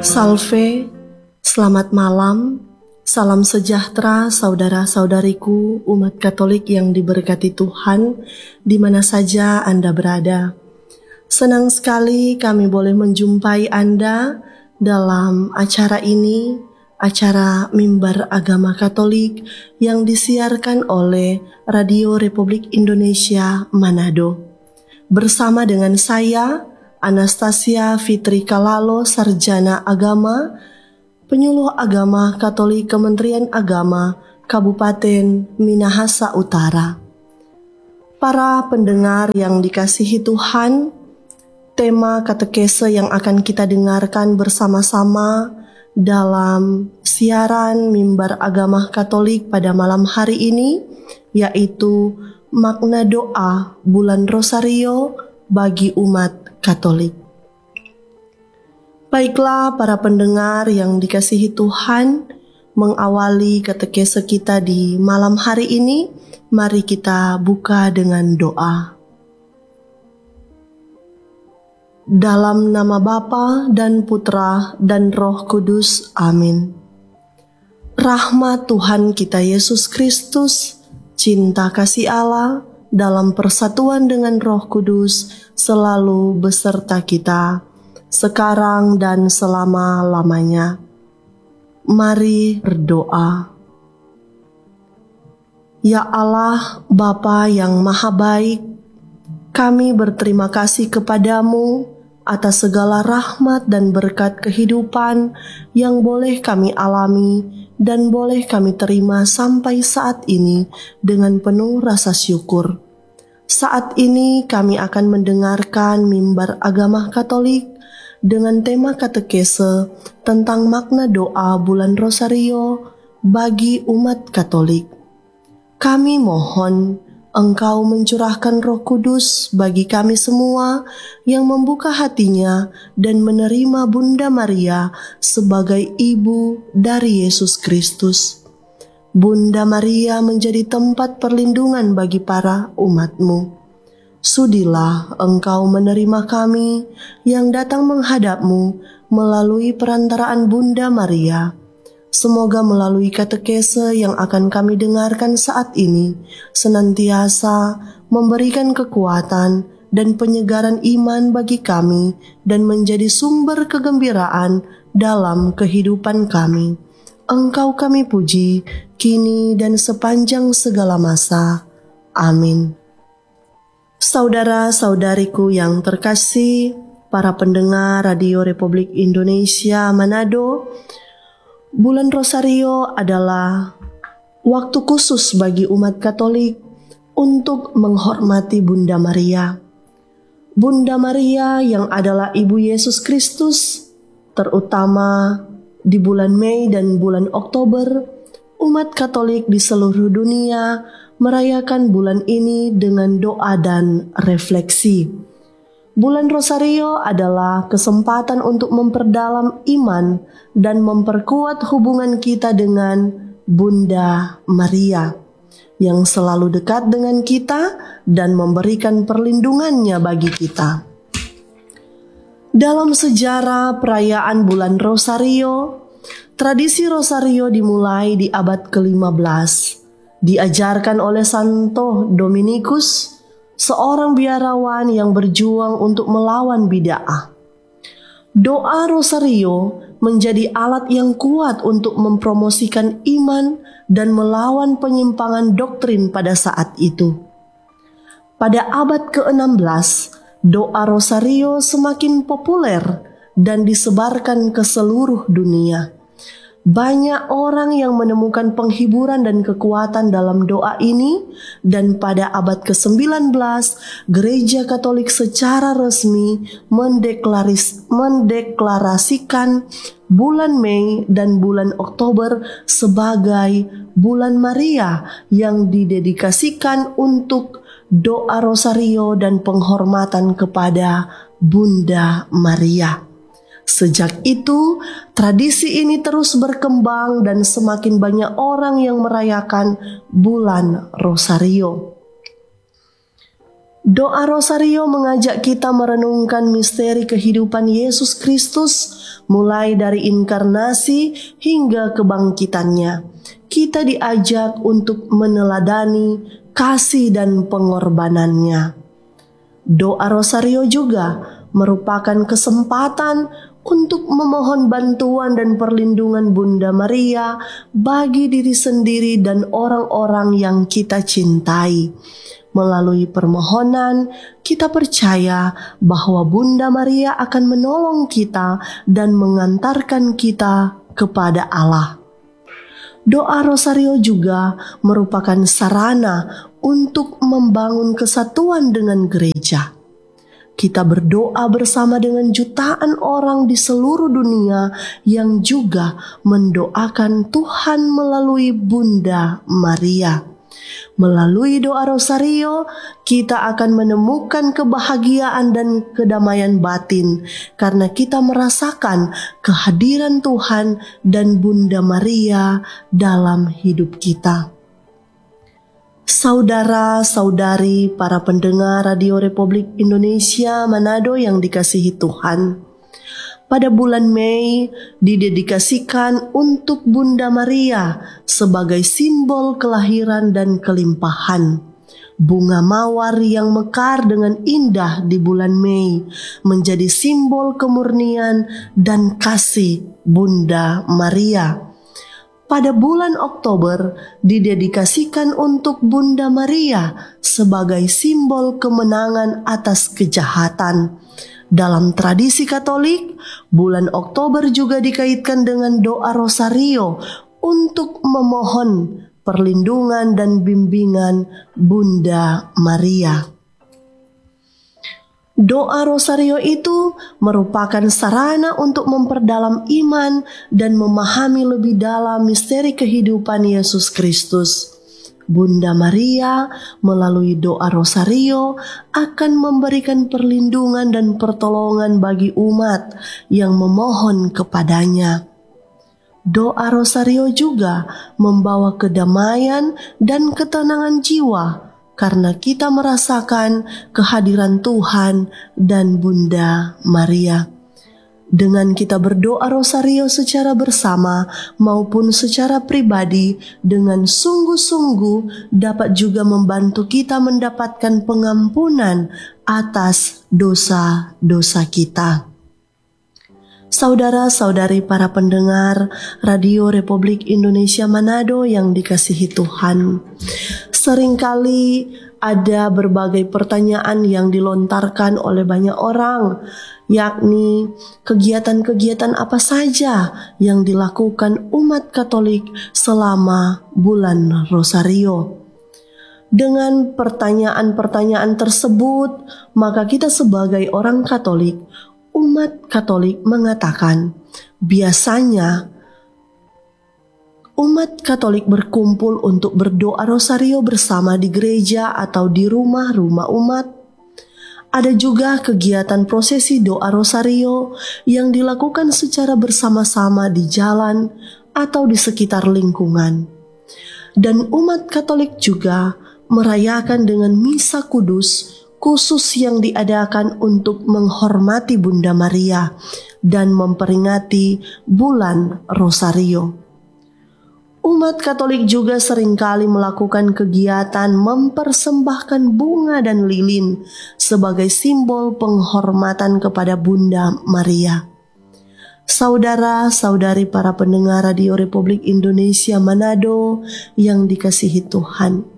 Salve, selamat malam, salam sejahtera saudara-saudariku umat Katolik yang diberkati Tuhan di mana saja Anda berada. Senang sekali kami boleh menjumpai Anda dalam acara ini, acara Mimbar Agama Katolik yang disiarkan oleh Radio Republik Indonesia Manado. Bersama dengan saya, Anastasia Fitri Kalalo, Sarjana Agama, Penyuluh Agama Katolik Kementerian Agama Kabupaten Minahasa Utara. Para pendengar yang dikasihi Tuhan, tema katekese yang akan kita dengarkan bersama-sama dalam siaran Mimbar Agama Katolik pada malam hari ini yaitu makna doa bulan Rosario bagi umat Katolik. Baiklah para pendengar yang dikasihi Tuhan, mengawali katekese kita di malam hari ini, mari kita buka dengan doa. Dalam nama Bapa dan Putra dan Roh Kudus, amin. Rahmat Tuhan kita Yesus Kristus, cinta kasih Allah, dalam persatuan dengan Roh Kudus selalu beserta kita, sekarang dan selama-lamanya. Mari berdoa. Ya Allah, Bapa yang Maha Baik, kami berterima kasih kepadamu atas segala rahmat dan berkat kehidupan yang boleh kami alami dan boleh kami terima sampai saat ini dengan penuh rasa syukur. Saat ini kami akan mendengarkan Mimbar Agama Katolik dengan tema katekese tentang makna doa bulan Rosario bagi umat Katolik. Kami mohon Engkau mencurahkan Roh Kudus bagi kami semua yang membuka hatinya dan menerima Bunda Maria sebagai ibu dari Yesus Kristus. Bunda Maria menjadi tempat perlindungan bagi para umat-Mu. Sudilah Engkau menerima kami yang datang menghadap-Mu melalui perantaraan Bunda Maria. Semoga melalui katekese yang akan kami dengarkan saat ini, senantiasa memberikan kekuatan dan penyegaran iman bagi kami dan menjadi sumber kegembiraan dalam kehidupan kami. Engkau kami puji, kini dan sepanjang segala masa. Amin. Saudara-saudariku yang terkasih, para pendengar Radio Republik Indonesia Manado, bulan Rosario adalah waktu khusus bagi umat Katolik untuk menghormati Bunda Maria. Bunda Maria yang adalah Ibu Yesus Kristus, terutama di bulan Mei dan bulan Oktober, umat Katolik di seluruh dunia merayakan bulan ini dengan doa dan refleksi. Bulan Rosario adalah kesempatan untuk memperdalam iman dan memperkuat hubungan kita dengan Bunda Maria yang selalu dekat dengan kita dan memberikan perlindungannya bagi kita. Dalam sejarah perayaan bulan Rosario, tradisi Rosario dimulai di abad ke-15. Diajarkan oleh Santo Dominikus, seorang biarawan yang berjuang untuk melawan bid'ah. Doa Rosario menjadi alat yang kuat untuk mempromosikan iman dan melawan penyimpangan doktrin pada saat itu. Pada abad ke-16, doa Rosario semakin populer dan disebarkan ke seluruh dunia. Banyak orang yang menemukan penghiburan dan kekuatan dalam doa ini, dan pada abad ke-19, Gereja Katolik secara resmi mendeklarasikan bulan Mei dan bulan Oktober sebagai bulan Maria yang didedikasikan untuk doa Rosario dan penghormatan kepada Bunda Maria. Sejak itu, tradisi ini terus berkembang dan semakin banyak orang yang merayakan bulan Rosario. Doa Rosario mengajak kita merenungkan misteri kehidupan Yesus Kristus, mulai dari inkarnasi hingga kebangkitannya. Kita diajak untuk meneladani kasih dan pengorbanannya. Doa Rosario juga merupakan kesempatan untuk memohon bantuan dan perlindungan Bunda Maria bagi diri sendiri dan orang-orang yang kita cintai. Melalui permohonan, kita percaya bahwa Bunda Maria akan menolong kita dan mengantarkan kita kepada Allah. Doa Rosario juga merupakan sarana untuk membangun kesatuan dengan gereja. Kita berdoa bersama dengan jutaan orang di seluruh dunia yang juga mendoakan Tuhan melalui Bunda Maria. Melalui doa Rosario, kita akan menemukan kebahagiaan dan kedamaian batin karena kita merasakan kehadiran Tuhan dan Bunda Maria dalam hidup kita. Saudara-saudari para pendengar Radio Republik Indonesia Manado yang dikasihi Tuhan, pada bulan Mei didedikasikan untuk Bunda Maria sebagai simbol kelahiran dan kelimpahan. Bunga mawar yang mekar dengan indah di bulan Mei menjadi simbol kemurnian dan kasih Bunda Maria. Pada bulan Oktober didedikasikan untuk Bunda Maria sebagai simbol kemenangan atas kejahatan. Dalam tradisi Katolik, bulan Oktober juga dikaitkan dengan doa Rosario untuk memohon perlindungan dan bimbingan Bunda Maria. Doa Rosario itu merupakan sarana untuk memperdalam iman dan memahami lebih dalam misteri kehidupan Yesus Kristus. Bunda Maria melalui doa Rosario akan memberikan perlindungan dan pertolongan bagi umat yang memohon kepadanya. Doa Rosario juga membawa kedamaian dan ketenangan jiwa karena kita merasakan kehadiran Tuhan dan Bunda Maria. Dengan kita berdoa Rosario secara bersama maupun secara pribadi dengan sungguh-sungguh dapat juga membantu kita mendapatkan pengampunan atas dosa-dosa kita. Saudara-saudari para pendengar Radio Republik Indonesia Manado yang dikasihi Tuhan, seringkali ada berbagai pertanyaan yang dilontarkan oleh banyak orang, yakni kegiatan-kegiatan apa saja yang dilakukan umat Katolik selama bulan Rosario. Dengan pertanyaan-pertanyaan tersebut, maka kita sebagai orang Katolik, umat Katolik mengatakan, biasanya umat Katolik berkumpul untuk berdoa Rosario bersama di gereja atau di rumah-rumah umat. Ada juga kegiatan prosesi doa Rosario yang dilakukan secara bersama-sama di jalan atau di sekitar lingkungan. Dan umat Katolik juga merayakan dengan misa kudus khusus yang diadakan untuk menghormati Bunda Maria dan memperingati bulan Rosario. Umat Katolik juga seringkali melakukan kegiatan mempersembahkan bunga dan lilin sebagai simbol penghormatan kepada Bunda Maria. Saudara-saudari para pendengar Radio Republik Indonesia Manado yang dikasihi Tuhan,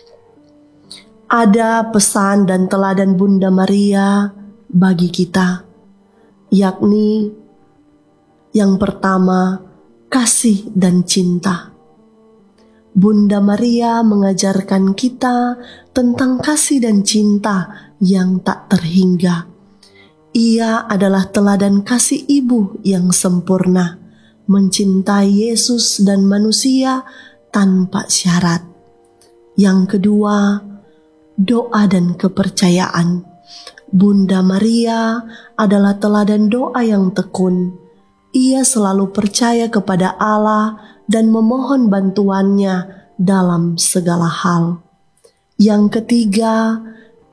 ada pesan dan teladan Bunda Maria bagi kita, yakni yang pertama, kasih dan cinta. Bunda Maria mengajarkan kita tentang kasih dan cinta yang tak terhingga. Ia adalah teladan kasih ibu yang sempurna, mencintai Yesus dan manusia tanpa syarat. Yang kedua, doa dan kepercayaan. Bunda Maria adalah teladan doa yang tekun. Ia selalu percaya kepada Allah dan memohon bantuannya dalam segala hal. Yang ketiga,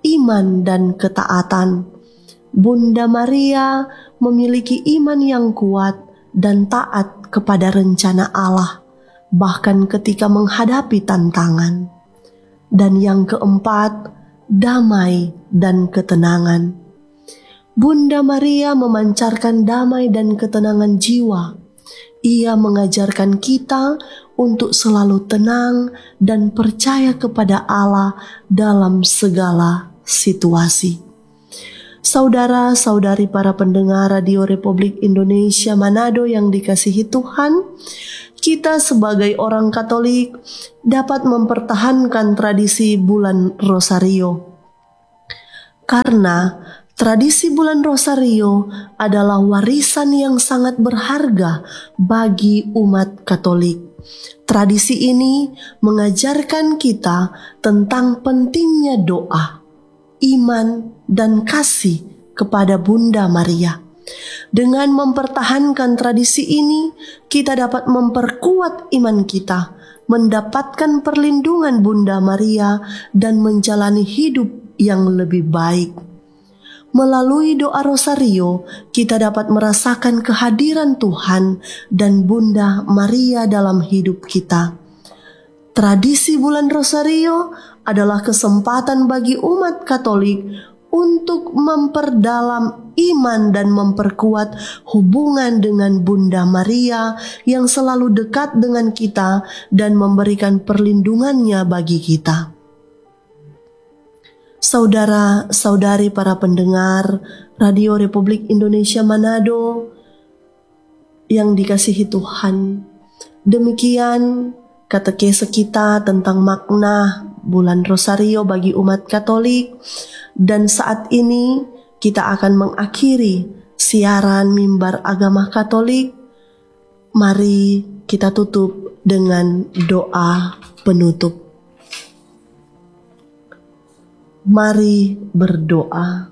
iman dan ketaatan. Bunda Maria memiliki iman yang kuat dan taat kepada rencana Allah, bahkan ketika menghadapi tantangan. Dan yang keempat, damai dan ketenangan. Bunda Maria memancarkan damai dan ketenangan jiwa. Ia mengajarkan kita untuk selalu tenang dan percaya kepada Allah dalam segala situasi. Saudara-saudari para pendengar Radio Republik Indonesia Manado yang dikasihi Tuhan, kita sebagai orang Katolik dapat mempertahankan tradisi bulan Rosario. Karena tradisi bulan Rosario adalah warisan yang sangat berharga bagi umat Katolik. Tradisi ini mengajarkan kita tentang pentingnya doa, iman, dan kasih kepada Bunda Maria. Dengan mempertahankan tradisi ini, kita dapat memperkuat iman kita, mendapatkan perlindungan Bunda Maria, dan menjalani hidup yang lebih baik. Melalui doa Rosario, kita dapat merasakan kehadiran Tuhan dan Bunda Maria dalam hidup kita. Tradisi bulan Rosario adalah kesempatan bagi umat Katolik untuk memperdalam iman dan memperkuat hubungan dengan Bunda Maria yang selalu dekat dengan kita dan memberikan perlindungannya bagi kita. Saudara-saudari para pendengar Radio Republik Indonesia Manado yang dikasihi Tuhan, demikian katekese kita tentang makna bulan Rosario bagi umat Katolik. Dan saat ini kita akan mengakhiri siaran Mimbar Agama Katolik. Mari kita tutup dengan doa penutup. Mari berdoa.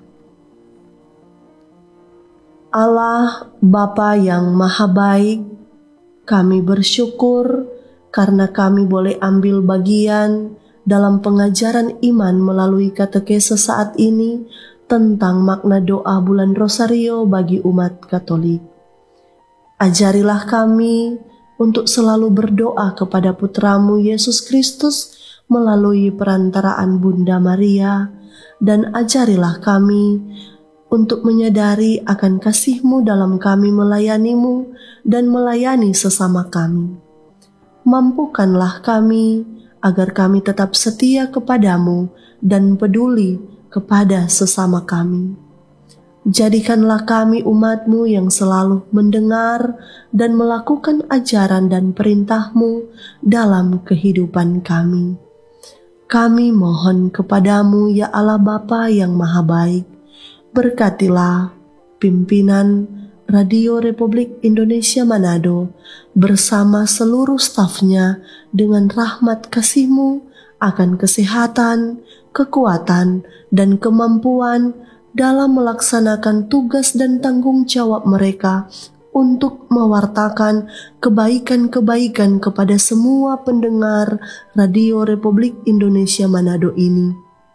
Allah Bapa yang Maha Baik, kami bersyukur karena kami boleh ambil bagian dalam pengajaran iman melalui katekese saat ini tentang makna doa bulan Rosario bagi umat Katolik. Ajarilah kami untuk selalu berdoa kepada Putramu Yesus Kristus melalui perantaraan Bunda Maria, dan ajarilah kami untuk menyadari akan kasih-Mu dalam kami melayani-Mu dan melayani sesama kami. Mampukanlah kami agar kami tetap setia kepadamu dan peduli kepada sesama kami. Jadikanlah kami umat-Mu yang selalu mendengar dan melakukan ajaran dan perintah-Mu dalam kehidupan kami. Kami mohon kepadamu ya Allah Bapa yang Maha Baik, berkatilah pimpinan Radio Republik Indonesia Manado bersama seluruh stafnya dengan rahmat kasih-Mu akan kesehatan, kekuatan, dan kemampuan dalam melaksanakan tugas dan tanggung jawab mereka untuk mewartakan kebaikan-kebaikan kepada semua pendengar Radio Republik Indonesia Manado ini.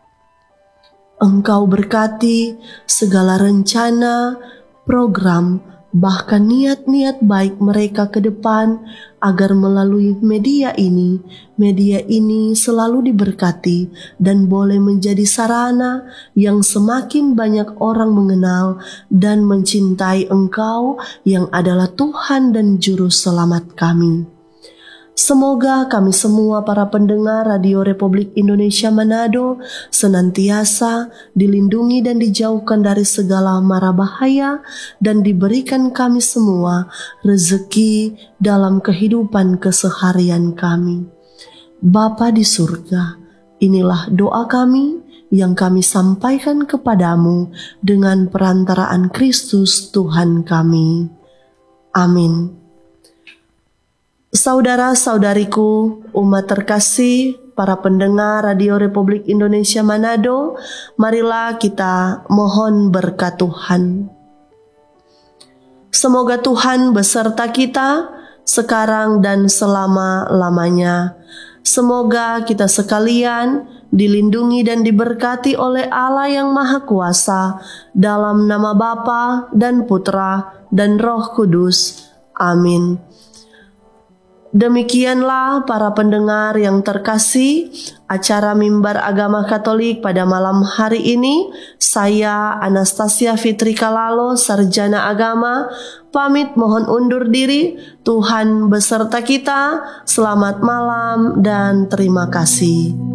Engkau berkati segala rencana, program, bahkan niat-niat baik mereka ke depan agar melalui media ini selalu diberkati dan boleh menjadi sarana yang semakin banyak orang mengenal dan mencintai Engkau yang adalah Tuhan dan Juru Selamat kami. Semoga kami semua para pendengar Radio Republik Indonesia Manado senantiasa dilindungi dan dijauhkan dari segala mara bahaya dan diberikan kami semua rezeki dalam kehidupan keseharian kami. Bapa di surga, inilah doa kami yang kami sampaikan kepadamu dengan perantaraan Kristus Tuhan kami. Amin. Saudara-saudariku, umat terkasih, para pendengar Radio Republik Indonesia Manado, marilah kita mohon berkat Tuhan. Semoga Tuhan beserta kita sekarang dan selama-lamanya. Semoga kita sekalian dilindungi dan diberkati oleh Allah yang Maha Kuasa, dalam nama Bapa dan Putra dan Roh Kudus. Amin. Demikianlah para pendengar yang terkasih, acara Mimbar Agama Katolik pada malam hari ini. Saya Anastasia Fitri Kalalo, Sarjana Agama, pamit mohon undur diri. Tuhan beserta kita. Selamat malam dan terima kasih.